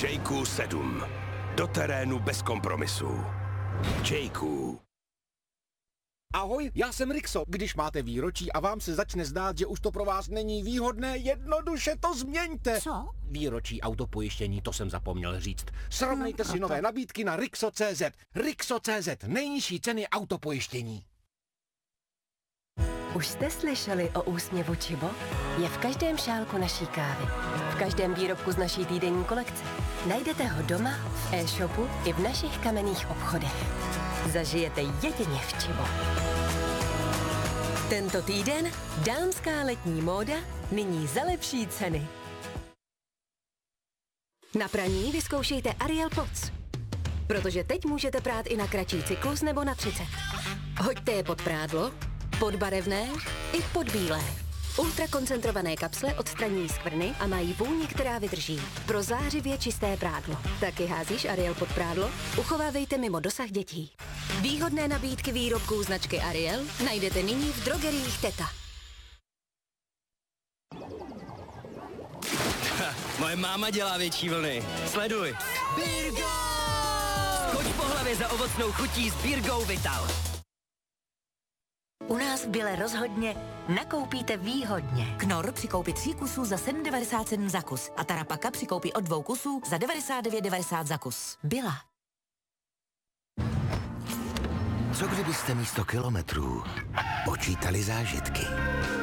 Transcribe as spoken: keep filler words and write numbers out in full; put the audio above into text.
Jayco sedm. Do terénu bez kompromisů. Jayco. Ahoj, já jsem Rixo. Když máte výročí a vám se začne zdát, že už to pro vás není výhodné, jednoduše to změňte. Co? Výročí autopojištění, to jsem zapomněl říct. Srovnejte No, si proto. nové nabídky na Rixo tečka cé zet. Rixo tečka cé zet, nejnižší ceny autopojištění. Už jste slyšeli o úsměvu Čibo? Je v každém šálku naší kávy. V každém výrobku z naší týdenní kolekce. Najdete ho doma, v e-shopu i v našich kamenných obchodech. Zažijete jedině v Čibo. Tento týden dámská letní móda, nyní za lepší ceny. Na praní vyzkoušejte Ariel Pods. Protože teď můžete prát i na kratší cyklus nebo na třicet. Hoďte je pod prádlo, pod barevné i pod bílé. Ultrakoncentrované kapsle odstraňují skvrny a mají vůni, která vydrží. Pro zářivě čisté prádlo. Taky házíš Ariel pod prádlo? Uchovávejte mimo dosah dětí. Výhodné nabídky výrobků značky Ariel najdete nyní v drogeriích Teta. Ha, moje máma dělá větší vlny. Sleduj. Birgo! Skoč po hlavě za ovocnou chutí s Birgou Vital. U nás v Bile rozhodně nakoupíte výhodně. Knor při koupi tří kusů za sedm devadesát sedm za kus a Tarapaka při koupi od dvou kusů za devadesát devět devadesát za kus. Bila. Co kdybyste místo kilometrů počítali zážitky?